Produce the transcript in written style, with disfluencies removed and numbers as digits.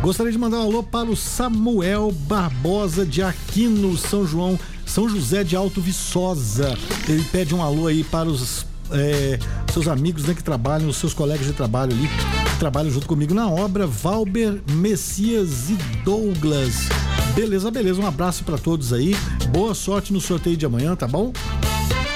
Gostaria de mandar um alô para o Samuel Barbosa de Aquino, São José de Alto Viçosa. Ele pede um alô aí para os seus amigos, né, que trabalham, os seus colegas de trabalho ali, que trabalham junto comigo na obra, Valber, Messias e Douglas. Beleza, um abraço para todos aí, boa sorte no sorteio de amanhã, tá bom?